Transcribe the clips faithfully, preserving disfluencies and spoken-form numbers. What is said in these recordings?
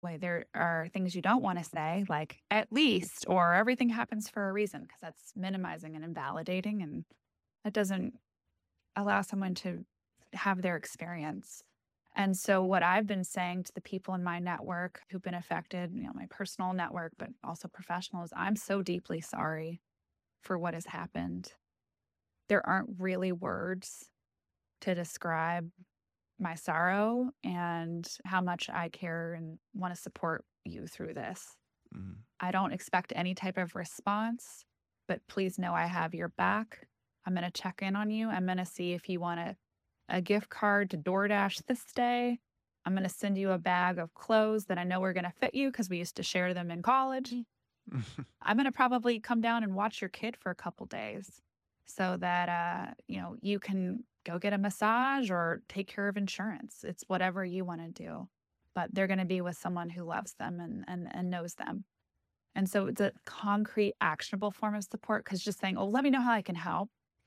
way there are things you don't want to say, like at least, or everything happens for a reason, because that's minimizing and invalidating. And that doesn't allow someone to have their experience. And so, what I've been saying to the people in my network who've been affected, you know, my personal network, but also professional, is I'm so deeply sorry for what has happened. There aren't really words to describe my sorrow and how much I care and want to support you through this. Mm. I don't expect any type of response, but please know I have your back. I'm going to check in on you. I'm going to see if you want a, a gift card to DoorDash this day. I'm going to send you a bag of clothes that I know are going to fit you because we used to share them in college. I'm going to probably come down and watch your kid for a couple days so that uh, you know, you can go get a massage or take care of insurance. It's whatever you want to do. But they're going to be with someone who loves them and and and knows them. And so it's a concrete, actionable form of support, because just saying, "Oh, let me know how I can help."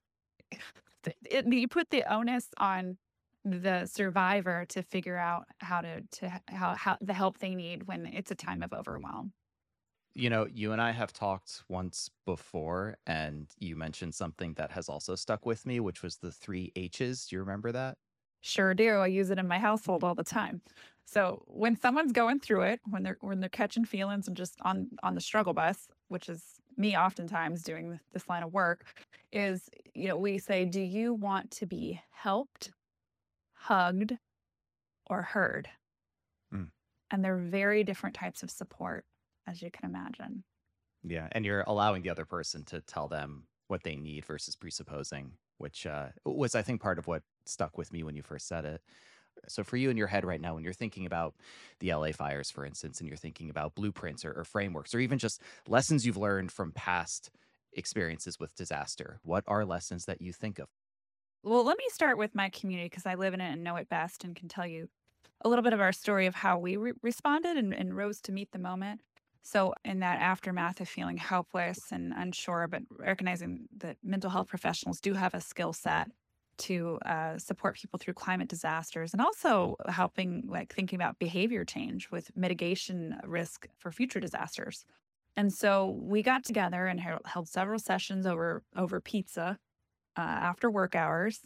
Th- It, you put the onus on the survivor to figure out how to to how how the help they need when it's a time of overwhelm. You know, you and I have talked once before, and you mentioned something that has also stuck with me, which was the three H's. Do you remember that? Sure do. I use it in my household all the time. So when someone's going through it, when they're when they're catching feelings and just on on the struggle bus, which is me oftentimes doing th- this line of work, is, you know, we say, "Do you want to be helped, hugged, or heard?" Mm. And they're very different types of support, as you can imagine. Yeah, and you're allowing the other person to tell them what they need versus presupposing, which uh, was, I think, part of what stuck with me when you first said it. So, for you in your head right now, when you're thinking about the L A fires, for instance, and you're thinking about blueprints or, or frameworks, or even just lessons you've learned from past experiences with disaster, what are lessons that you think of? Well, let me start with my community because I live in it and know it best and can tell you a little bit of our story of how we re- responded and, and rose to meet the moment. So, in that aftermath of feeling helpless and unsure, but recognizing that mental health professionals do have a skill set to uh, support people through climate disasters, and also helping, like, thinking about behavior change with mitigation risk for future disasters. And so we got together and held held several sessions over over pizza uh, after work hours,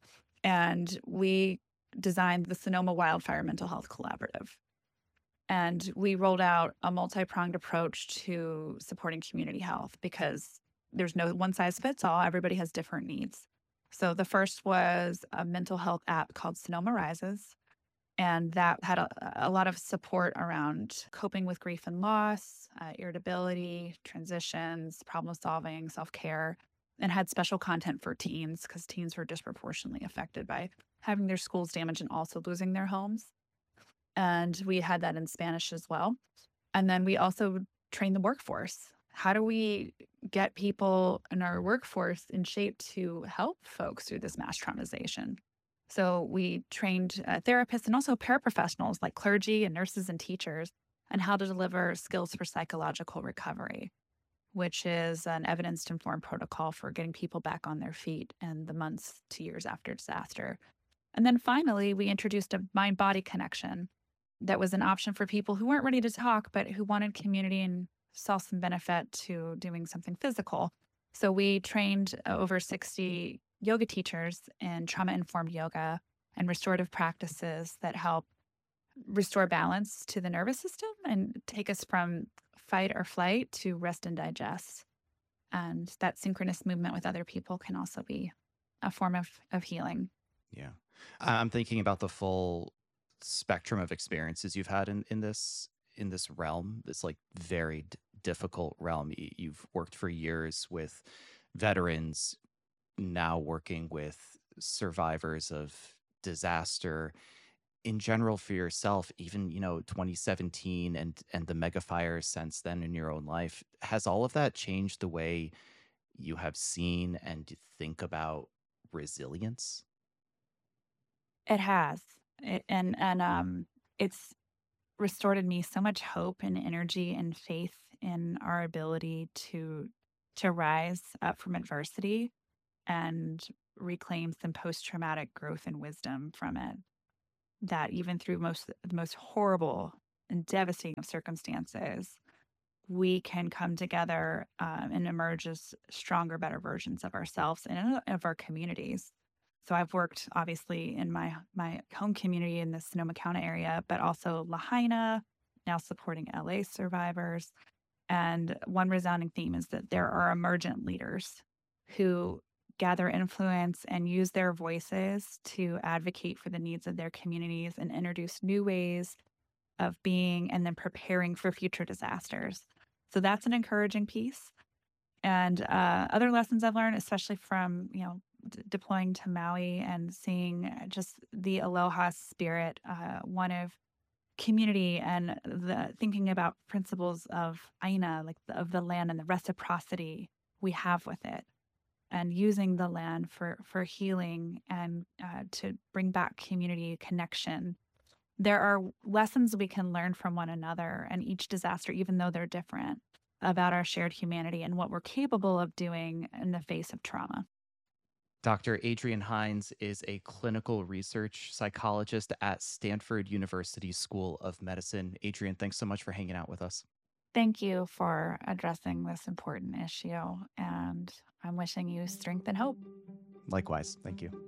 and we designed the Sonoma Wildfire Mental Health Collaborative. And we rolled out a multi pronged approach to supporting community health because there's no one size fits all. Everybody has different needs. So the first was a mental health app called Sonoma Rises. And that had a, a lot of support around coping with grief and loss, uh, irritability, transitions, problem solving, self care, and had special content for teens because teens were disproportionately affected by having their schools damaged and also losing their homes. And we had that in Spanish as well. And then we also train the workforce. How do we get people in our workforce in shape to help folks through this mass traumatization? So we trained uh, therapists and also paraprofessionals like clergy and nurses and teachers on how to deliver skills for psychological recovery, which is an evidence informed protocol for getting people back on their feet in the months to years after disaster. And then finally, we introduced a mind body connection that was an option for people who weren't ready to talk, but who wanted community and saw some benefit to doing something physical. So we trained uh, over sixty yoga teachers in trauma informed yoga and restorative practices that help restore balance to the nervous system and take us from fight or flight to rest and digest. And that synchronous movement with other people can also be a form of, of healing. Yeah. I- I'm thinking about the full spectrum of experiences you've had in, in this in this realm, this like very d- difficult realm. Y- You've worked for years with veterans, now working with survivors of disaster in general for yourself, even, you know, twenty seventeen and and the mega fires since then in your own life. Has all of that changed the way you have seen and think about resilience? It has. It, and and um it's restored in me so much hope and energy and faith in our ability to to rise up from adversity and reclaim some post-traumatic growth and wisdom from it, that even through most the most horrible and devastating of circumstances, we can come together um, and emerge as stronger, better versions of ourselves and of our communities. So I've worked obviously in my my home community in the Sonoma County area, but also Lahaina, now supporting L A survivors. And one resounding theme is that there are emergent leaders who gather influence and use their voices to advocate for the needs of their communities and introduce new ways of being and then preparing for future disasters. So that's an encouraging piece. And uh, other lessons I've learned, especially from you know d- deploying to Maui and seeing uh, just the aloha spirit, uh, one of community and the thinking about principles of aina, like the, of the land and the reciprocity we have with it, and using the land for for healing and uh, to bring back community connection. There are lessons we can learn from one another and each disaster, even though they're different, about our shared humanity and what we're capable of doing in the face of trauma. Doctor Adrienne Hines is a clinical research psychologist at Stanford University School of Medicine. Adrienne, thanks so much for hanging out with us. Thank you for addressing this important issue, and I'm wishing you strength and hope. Likewise, thank you.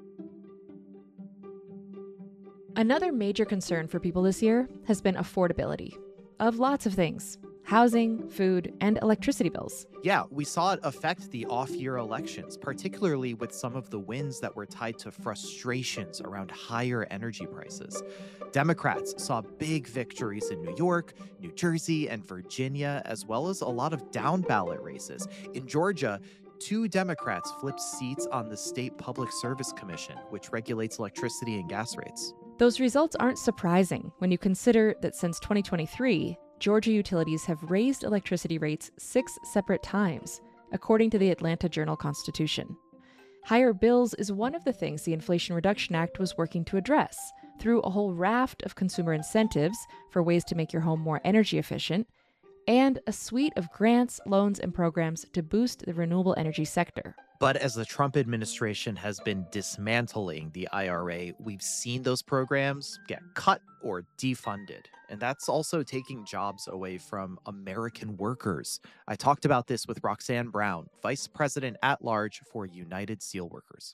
Another major concern for people this year has been affordability of lots of things: housing, food, and electricity bills. Yeah, we saw it affect the off year elections, particularly with some of the wins that were tied to frustrations around higher energy prices. Democrats saw big victories in New York, New Jersey, and Virginia, as well as a lot of down ballot races. In Georgia, two Democrats flipped seats on the State Public Service Commission, which regulates electricity and gas rates. Those results aren't surprising when you consider that since twenty twenty-three, Georgia utilities have raised electricity rates six separate times, according to the Atlanta Journal-Constitution. Higher bills is one of the things the Inflation Reduction Act was working to address through a whole raft of consumer incentives for ways to make your home more energy efficient, and a suite of grants, loans, and programs to boost the renewable energy sector. But as the Trump administration has been dismantling the I R A, we've seen those programs get cut or defunded. And that's also taking jobs away from American workers. I talked about this with Roxanne Brown, Vice President at Large for United Steelworkers.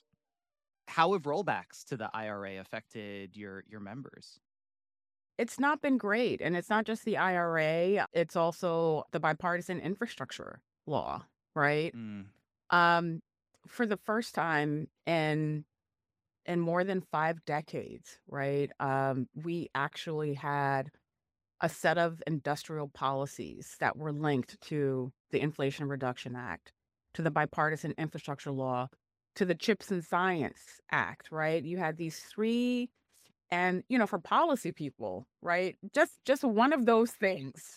How have rollbacks to the I R A affected your, your members? It's not been great. And it's not just the I R A, it's also the bipartisan infrastructure law, right? Mm. Um, for the first time in in more than five decades, right? Um, we actually had a set of industrial policies that were linked to the Inflation Reduction Act, to the bipartisan infrastructure law, to the Chips and Science Act, right? You had these three, and you know, for policy people, right? Just just one of those things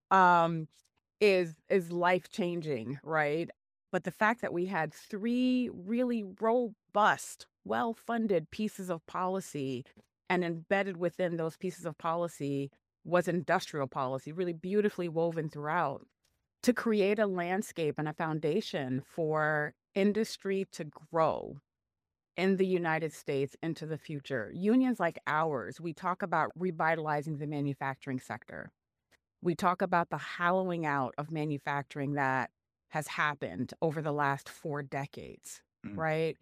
um is is life changing, right? But the fact that we had three really robust, well-funded pieces of policy, and embedded within those pieces of policy was industrial policy, really beautifully woven throughout, to create a landscape and a foundation for industry to grow in the United States into the future. Unions like ours, we talk about revitalizing the manufacturing sector. We talk about the hollowing out of manufacturing that has happened over the last four decades, Mm. right?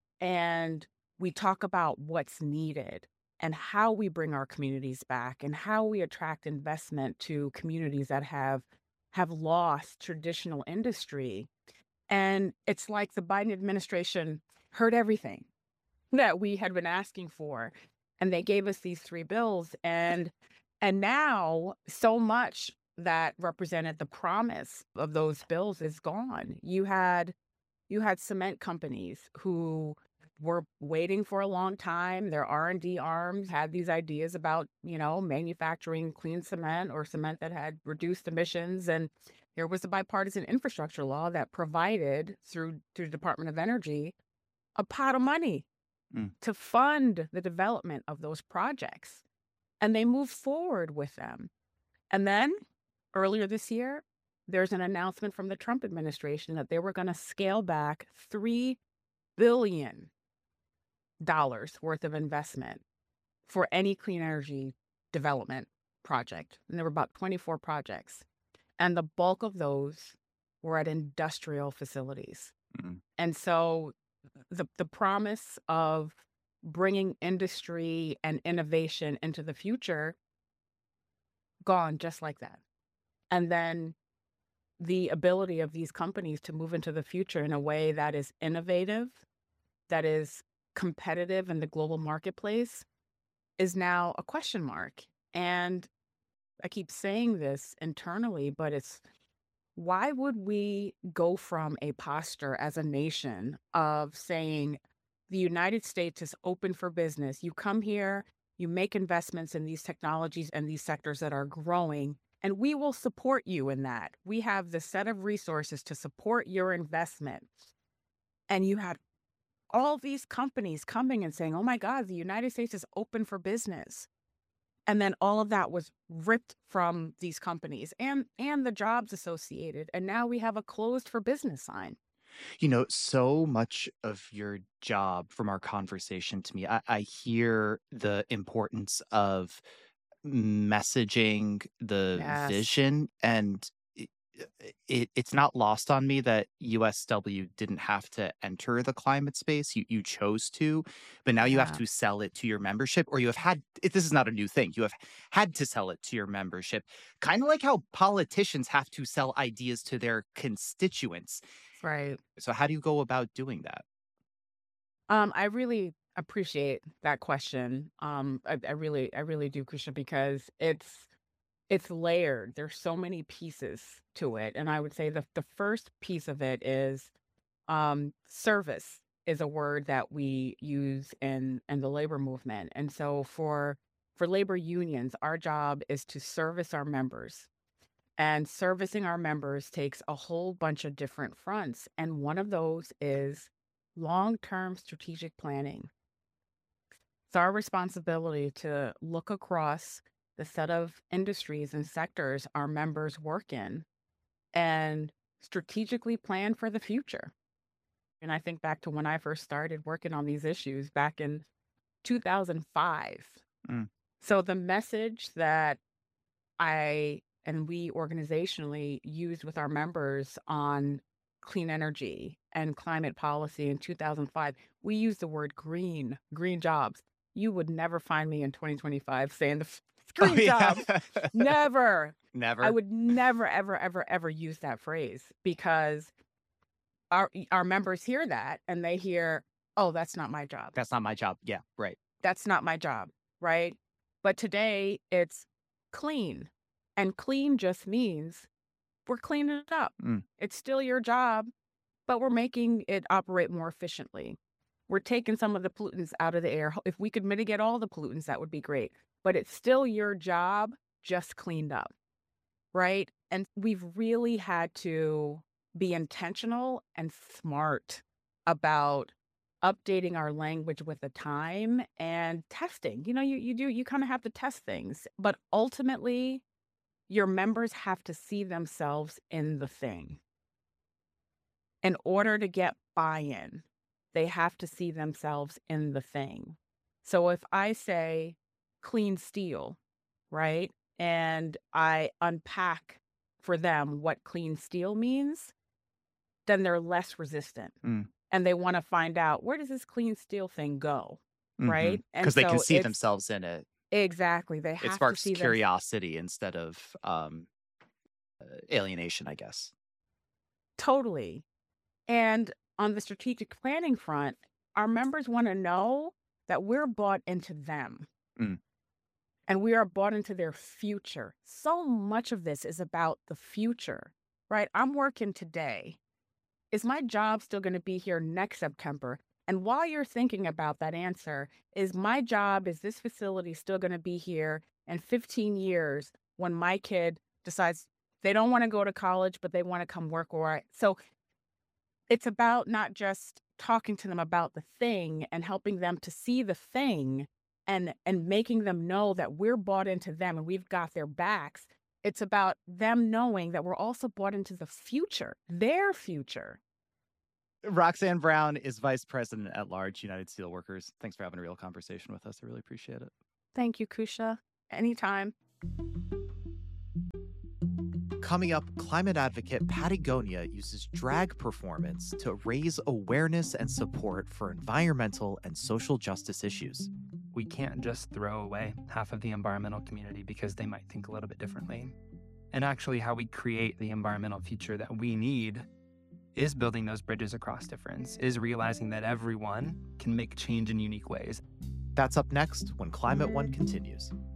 And we talk about what's needed and how we bring our communities back and how we attract investment to communities that have have lost traditional industry. And it's like the Biden administration heard everything that we had been asking for, and they gave us these three bills, and and now so much that represented the promise of those bills is gone. You had you had cement companies who were waiting for a long time. Their R and D arms had these ideas about, you know, manufacturing clean cement or cement that had reduced emissions. And there was a bipartisan infrastructure law that provided through through the Department of Energy a pot of money Mm. to fund the development of those projects. And they moved forward with them. And then earlier this year, there's an announcement from the Trump administration that they were going to scale back three billion dollars worth of investment for any clean energy development project, and there were about twenty-four projects. And the bulk of those were at industrial facilities. Mm. And so the the promise of bringing industry and innovation into the future gone just like that. And then the ability of these companies to move into the future in a way that is innovative, that is competitive in the global marketplace, is now a question mark. And I keep saying this internally, but it's why would we go from a posture as a nation of saying the United States is open for business? You come here, you make investments in these technologies and these sectors that are growing, and we will support you in that. We have the set of resources to support your investment. And you had all these companies coming and saying, oh my God, the United States is open for business. And then all of that was ripped from these companies and and the jobs associated. And now we have a closed for business sign. You know, so much of your job from our conversation to me, I, I hear the importance of messaging the Yes. vision, and it, it it's not lost on me that U S W didn't have to enter the climate space. You you chose to, but now you have Yeah. to sell it to your membership, or you have had it, this is not a new thing. You have had to sell it to your membership, kind of like how politicians have to sell ideas to their constituents. Right. So how do you go about doing that? Um, I really appreciate that question. Um, I, I really, I really do, Kusha, because it's it's layered. There's so many pieces to it, and I would say the the first piece of it is um, service is a word that we use in in the labor movement, and so for for labor unions, our job is to service our members. And servicing our members takes a whole bunch of different fronts. And one of those is long term strategic planning. It's our responsibility to look across the set of industries and sectors our members work in and strategically plan for the future. And I think back to when I first started working on these issues back in two thousand five. Mm. So the message that I and we organizationally used with our members on clean energy and climate policy in two thousand five, we used the word green, green jobs. You would never find me in twenty twenty-five saying the f- Oh, green yeah. jobs. Never. I Never. would never, ever, ever, ever use that phrase because our our members hear that and they hear, oh, that's not my job. That's not my job. Yeah, right. That's not my job, right? But today it's clean. And clean just means we're cleaning it up. Mm. It's still your job, but we're making it operate more efficiently. We're taking some of the pollutants out of the air. If we could mitigate all the pollutants, that would be great. But it's still your job, just cleaned up, right? And we've really had to be intentional and smart about updating our language with the time and testing. You know, you, you do, you kind of have to test things, but ultimately, your members have to see themselves in the thing. In order to get buy-in, they have to see themselves in the thing. So if I say clean steel, right, and I unpack for them what clean steel means, then they're less resistant. Mm. And they want to find out, where does this clean steel thing go, Mhm. right? And Because they can so see it's themselves in it. exactly, they It have to sparks see them. curiosity instead of um, uh, alienation, I guess. Totally. And on the strategic planning front, our members want to know that we're bought into them Mm. and we are bought into their future. So much of this is about the future, right? I'm working today. Is my job still going to be here next September? And while you're thinking about that answer, is my job, is this facility still going to be here in fifteen years when my kid decides they don't want to go to college, but they want to come work? Or so it's about not just talking to them about the thing and helping them to see the thing and and making them know that we're bought into them and we've got their backs. It's about them knowing that we're also bought into the future, their future. Roxanne Brown is Vice President at Large, United Steelworkers. Thanks for having a real conversation with us. I really appreciate it. Thank you, Kusha. Anytime. Coming up, climate advocate Patagonia uses drag performance to raise awareness and support for environmental and social justice issues. We can't just throw away half of the environmental community because they might think a little bit differently. And actually, how we create the environmental future that we need is building those bridges across difference, is realizing that everyone can make change in unique ways. That's up next when Climate One continues.